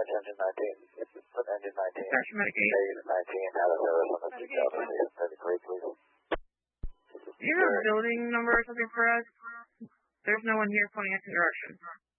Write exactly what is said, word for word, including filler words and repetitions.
engine nineteen. Put engine nineteen. Section Medicaid. Negative nineteen out of service on the seatbelt. thirty-three, please. Do you have a building number or something for us? There's no one here pointing us in direction.